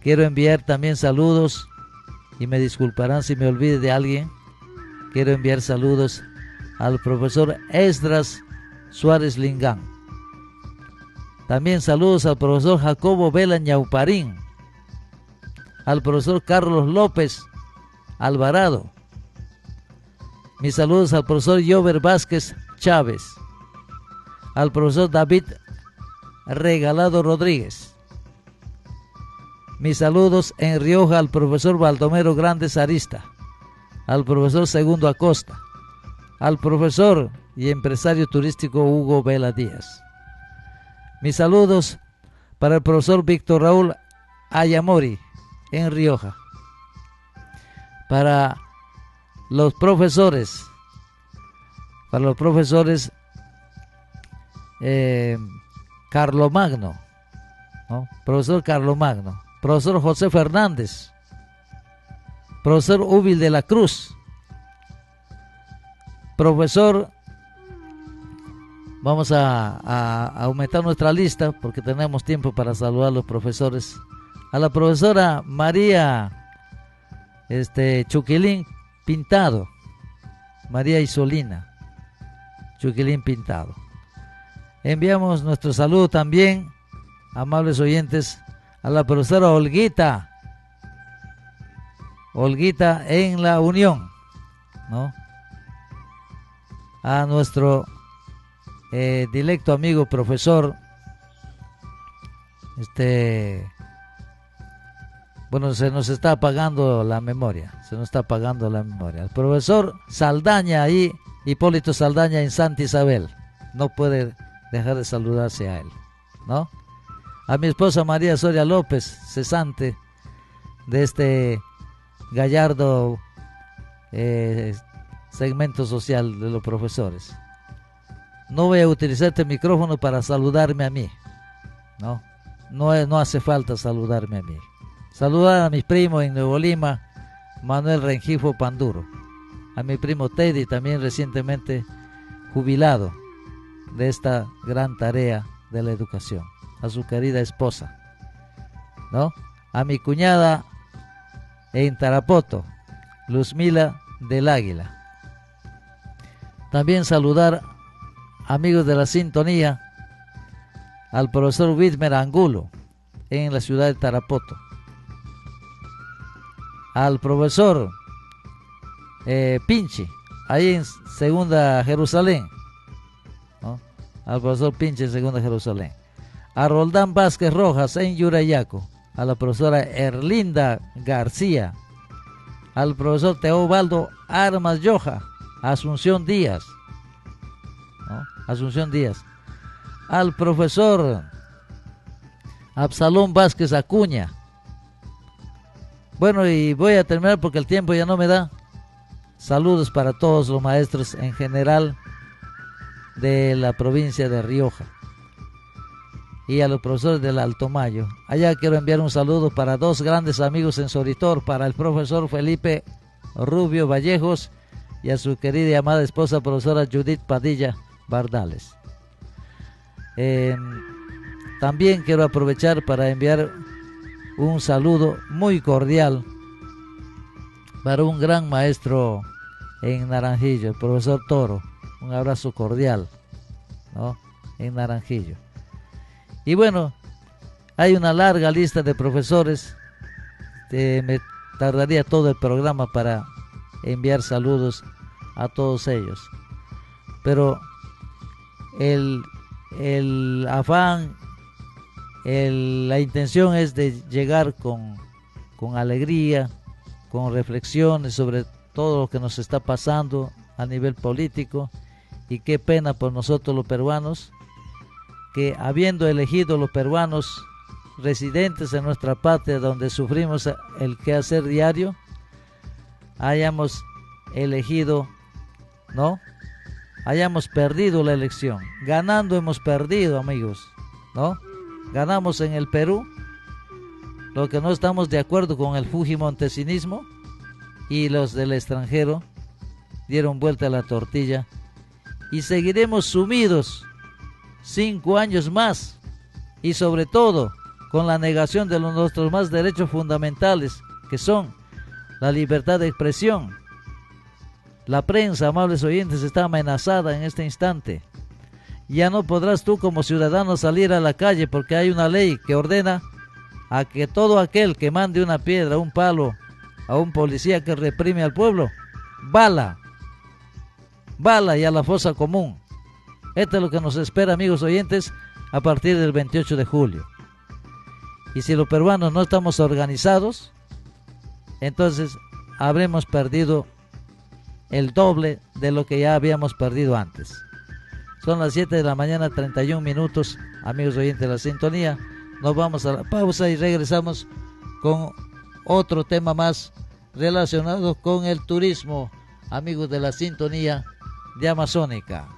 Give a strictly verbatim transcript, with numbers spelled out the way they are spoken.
Quiero enviar también saludos, y me disculparán si me olvide de alguien. Quiero enviar saludos al profesor Esdras Suárez Lingán. También saludos al profesor Jacobo Vela Ñauparín, al profesor Carlos López Alvarado. Mis saludos al profesor Jover Vázquez Chávez, al profesor David Regalado Rodríguez. Mis saludos en Rioja al profesor Baldomero Grandes Arista, al profesor Segundo Acosta, al profesor y empresario turístico Hugo Vela Díaz. Mis saludos para el profesor Víctor Raúl Ayamori en Rioja. Para los profesores, para los profesores eh, Carlomagno, ¿no? Profesor Carlomagno, profesor José Fernández, profesor Úbil de la Cruz, profesor, vamos a, a, a aumentar nuestra lista porque tenemos tiempo para saludar a los profesores. A la profesora María este, Chuquilín Pintado, María Isolina Chuquilín Pintado. Enviamos nuestro saludo también, amables oyentes, a la profesora Olguita, Olguita en la Unión, ¿no? A nuestro eh, directo amigo profesor, este, bueno, se nos está apagando la memoria, se nos está apagando la memoria. El profesor Saldaña ahí, Hipólito Saldaña en Santa Isabel, no puede dejar de saludarse a él, ¿no? A mi esposa María Soria López, cesante de este gallardo eh, segmento social de los profesores. No voy a utilizar este micrófono para saludarme a mí, ¿no? No, no hace falta saludarme a mí. Saludar a mis primos en Nuevo Lima, Manuel Rengifo Panduro, a mi primo Teddy, también recientemente jubilado de esta gran tarea de la educación, a su querida esposa, ¿no? A mi cuñada en Tarapoto, Luzmila del Águila. También saludar, amigos de la sintonía, al profesor Whitmer Angulo en la ciudad de Tarapoto, al profesor eh, Pinche ahí en Segunda Jerusalén, ¿no? Al profesor Pinche en Segunda Jerusalén, a Roldán Vázquez Rojas en Yurayaco, a la profesora Erlinda García, al profesor Teobaldo Armas Yoja, Asunción Díaz, ¿no? Asunción Díaz, al profesor Absalón Vázquez Acuña. Bueno, y voy a terminar porque el tiempo ya no me da. Saludos para todos los maestros en general de la provincia de Rioja y a los profesores del Alto Mayo. Allá quiero enviar un saludo para dos grandes amigos en Soritor, para el profesor Felipe Rubio Vallejos y a su querida y amada esposa profesora Judith Padilla Bardales. Eh, también quiero aprovechar para enviar un saludo muy cordial para un gran maestro en Naranjillo, el profesor Toro. Un abrazo cordial, ¿no? En Naranjillo. Y bueno, hay una larga lista de profesores. Eh, me tardaría todo el programa para enviar saludos a todos ellos. Pero el, el afán, el, la intención es de llegar con, con alegría, con reflexiones sobre todo lo que nos está pasando a nivel político. Y qué pena por nosotros los peruanos, que habiendo elegido los peruanos residentes en nuestra patria, donde sufrimos el quehacer diario, hayamos elegido, ¿no? Hayamos perdido la elección. Ganando hemos perdido, amigos, ¿no? Ganamos en el Perú, lo que no estamos de acuerdo con el fujimontesinismo, y los del extranjero dieron vuelta a la tortilla, y seguiremos sumidos cinco años más, y sobre todo con la negación de los, nuestros más derechos fundamentales, que son la libertad de expresión. La prensa, amables oyentes, está amenazada en este instante. Ya no podrás tú como ciudadano salir a la calle porque hay una ley que ordena a que todo aquel que mande una piedra, un palo a un policía que reprime al pueblo, bala, bala y a la fosa común. Esto es lo que nos espera, amigos oyentes, a partir del veintiocho de julio. Y si los peruanos no estamos organizados, entonces habremos perdido el doble de lo que ya habíamos perdido antes. Son las siete de la mañana, treinta y un minutos, amigos oyentes de la sintonía. Nos vamos a la pausa y regresamos con otro tema más relacionado con el turismo, amigos de la sintonía de Amazónica.